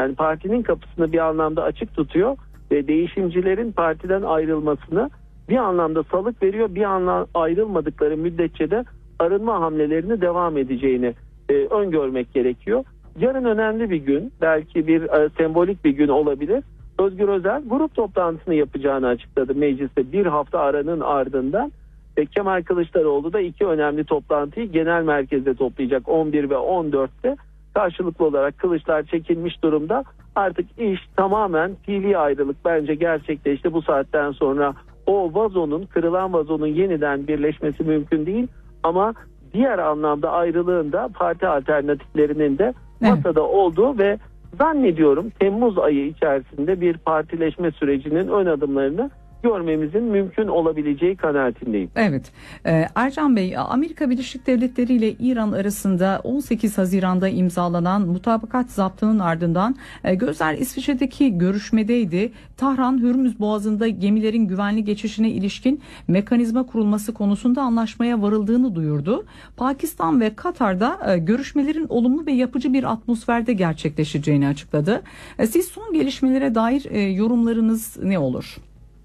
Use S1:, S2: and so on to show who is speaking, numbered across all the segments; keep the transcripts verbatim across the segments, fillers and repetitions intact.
S1: yani partinin kapısını bir anlamda açık tutuyor ve değişimcilerin partiden ayrılmasını bir anlamda salık veriyor. Bir anlamda ayrılmadıkları müddetçe de arınma hamlelerini devam edeceğini e, öngörmek gerekiyor. Yarın önemli bir gün, belki bir e, sembolik bir gün olabilir. Özgür Özel grup toplantısını yapacağını açıkladı mecliste bir hafta aranın ardından. E, Kemal Kılıçdaroğlu da iki önemli toplantıyı genel merkezde toplayacak on bir ve on dörtte. Karşılıklı olarak kılıçlar çekilmiş durumda. Artık iş tamamen fiili ayrılık bence gerçekleşti. Bu saatten sonra o vazonun, kırılan vazonun yeniden birleşmesi mümkün değil. Ama diğer anlamda ayrılığın da parti alternatiflerinin de masada evet. olduğu ve zannediyorum Temmuz ayı içerisinde bir partileşme sürecinin ön adımlarını görmemizin mümkün olabileceği kanaatindeyim.
S2: Evet. Ee, Ercan Bey, Amerika Birleşik Devletleri ile İran arasında on sekiz Haziran'da imzalanan mutabakat zaptının ardından e, gözler İsviçre'deki görüşmedeydi. Tahran, Hürmüz Boğazı'nda gemilerin güvenli geçişine ilişkin mekanizma kurulması konusunda anlaşmaya varıldığını duyurdu. Pakistan ve Katar'da e, görüşmelerin olumlu ve yapıcı bir atmosferde gerçekleşeceğini açıkladı. E, siz son gelişmelere dair e, yorumlarınız ne olur?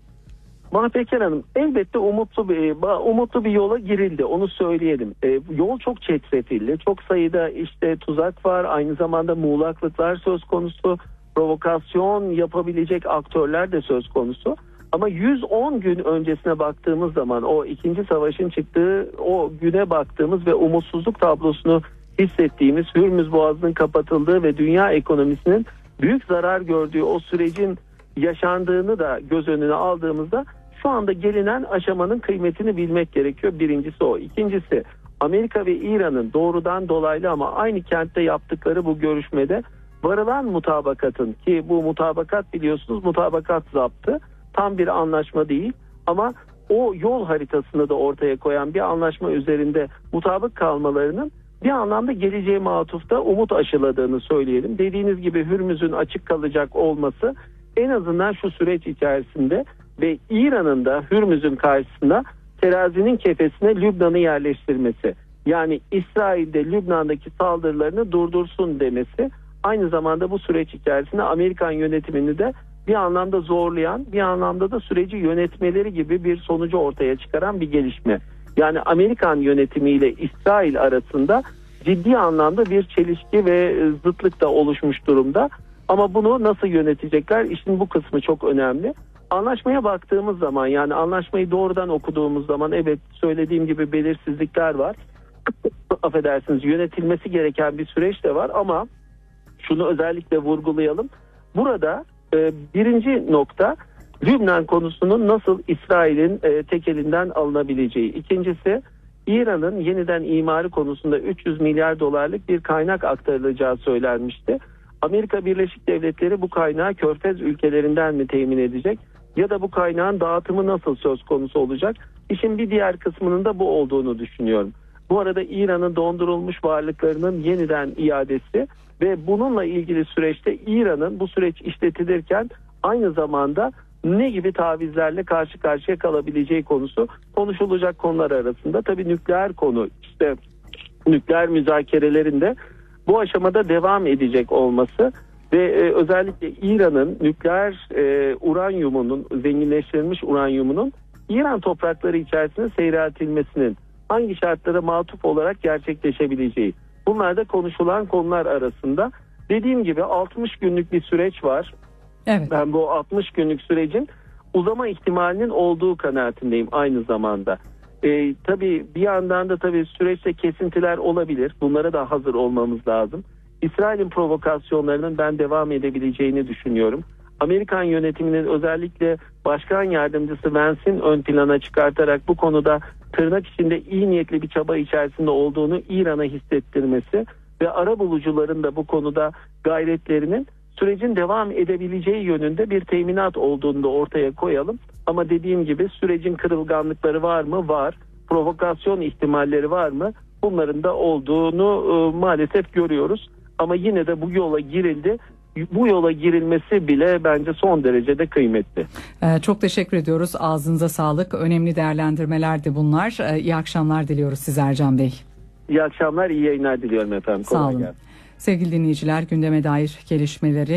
S1: Mahpeker Hanım, elbette umutlu bir umutlu bir yola girildi, onu söyleyelim. E, yol çok çetrefilli, çok sayıda işte tuzak var, aynı zamanda muğlaklıklar söz konusu, provokasyon yapabilecek aktörler de söz konusu. Ama yüz on gün öncesine baktığımız zaman, o ikinci savaşın çıktığı o güne baktığımız ve umutsuzluk tablosunu hissettiğimiz, Hürmüz Boğazı'nın kapatıldığı ve dünya ekonomisinin büyük zarar gördüğü o sürecin yaşandığını da göz önüne aldığımızda şu anda gelinen aşamanın kıymetini bilmek gerekiyor. Birincisi o. İkincisi, Amerika ve İran'ın doğrudan dolaylı ama aynı kentte yaptıkları bu görüşmede varılan mutabakatın, ki bu mutabakat biliyorsunuz mutabakat zaptı, tam bir anlaşma değil ama o yol haritasını da ortaya koyan bir anlaşma üzerinde mutabık kalmalarının bir anlamda geleceğe matufta umut aşıladığını söyleyelim. Dediğiniz gibi Hürmüz'ün açık kalacak olması en azından şu süreç içerisinde ve İran'ın da Hürmüz'ün karşısında terazinin kefesine Lübnan'ı yerleştirmesi, yani İsrail'de Lübnan'daki saldırılarını durdursun demesi, aynı zamanda bu süreç içerisinde Amerikan yönetimini de bir anlamda zorlayan, bir anlamda da süreci yönetmeleri gibi bir sonucu ortaya çıkaran bir gelişme. Yani Amerikan yönetimiyle İsrail arasında ciddi anlamda bir çelişki ve zıtlık da oluşmuş durumda. Ama bunu nasıl yönetecekler? İşin bu kısmı çok önemli. Anlaşmaya baktığımız zaman, yani anlaşmayı doğrudan okuduğumuz zaman evet söylediğim gibi belirsizlikler var. Affedersiniz, yönetilmesi gereken bir süreç de var ama şunu özellikle vurgulayalım. Burada e, birinci nokta Lübnan konusunun nasıl İsrail'in e, tek elinden alınabileceği. İkincisi, İran'ın yeniden imarı konusunda üç yüz milyar dolarlık bir kaynak aktarılacağı söylenmişti. Amerika Birleşik Devletleri bu kaynağı Körfez ülkelerinden mi temin edecek ya da bu kaynağın dağıtımı nasıl söz konusu olacak? İşin bir diğer kısmının da bu olduğunu düşünüyorum. Bu arada İran'ın dondurulmuş varlıklarının yeniden iadesi ve bununla ilgili süreçte İran'ın bu süreç işletilirken aynı zamanda ne gibi tavizlerle karşı karşıya kalabileceği konusu konuşulacak konular arasında. Tabii nükleer konu, işte nükleer müzakerelerinde bu aşamada devam edecek olması ve e, özellikle İran'ın nükleer e, uranyumunun, zenginleştirilmiş uranyumunun İran toprakları içerisinde seyreltilmesinin hangi şartlara matuf olarak gerçekleşebileceği. Bunlar da konuşulan konular arasında. Dediğim gibi altmış günlük bir süreç var. Evet. Ben bu altmış günlük sürecin uzama ihtimalinin olduğu kanaatindeyim aynı zamanda. Ee, tabii bir yandan da tabii süreçte kesintiler olabilir. Bunlara da hazır olmamız lazım. İsrail'in provokasyonlarının ben devam edebileceğini düşünüyorum. Amerikan yönetiminin özellikle başkan yardımcısı Vance'in ön plana çıkartarak bu konuda tırnak içinde iyi niyetli bir çaba içerisinde olduğunu İran'a hissettirmesi ve arabulucuların da bu konuda gayretlerinin sürecin devam edebileceği yönünde bir teminat olduğunu da ortaya koyalım. Ama dediğim gibi sürecin kırılganlıkları var mı? Var. Provokasyon ihtimalleri var mı? Bunların da olduğunu e, maalesef görüyoruz. Ama yine de bu yola girildi. Bu yola girilmesi bile bence son derecede kıymetli.
S2: Ee, çok teşekkür ediyoruz. Ağzınıza sağlık. Önemli değerlendirmelerdi bunlar. Ee, iyi akşamlar diliyoruz size Ercan Bey.
S1: İyi akşamlar, iyi yayınlar diliyorum efendim.
S2: Sağ olun. Sevgili dinleyiciler, gündeme dair gelişmeleri